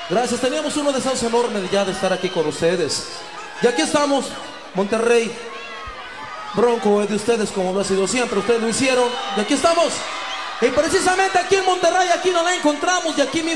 Gracias, teníamos unos deseos enormes ya de estar aquí con ustedes. Y aquí estamos, Monterrey. Bronco es de ustedes como lo ha sido siempre, ustedes lo hicieron. Y aquí estamos. Y precisamente aquí en Monterrey, aquí nos la encontramos y aquí mismo